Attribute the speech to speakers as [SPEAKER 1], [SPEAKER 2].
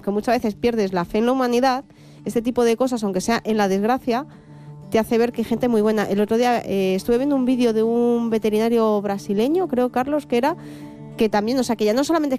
[SPEAKER 1] que muchas veces pierdes la fe en la humanidad, este tipo de cosas, aunque sea en la desgracia, te hace ver que hay gente muy buena. El otro día estuve viendo un vídeo de un veterinario brasileño, creo, Carlos, que también, o sea, que ya no solamente